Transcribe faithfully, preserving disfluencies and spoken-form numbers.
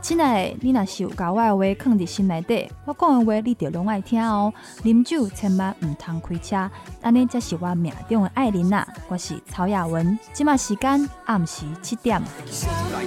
亲爱的，你若是有把我的话藏伫心内底，我讲的话你就拢爱听哦。啉酒千万唔通开车，安尼才是我命中的爱人啊！我是曹雅文，即马时间暗时七点。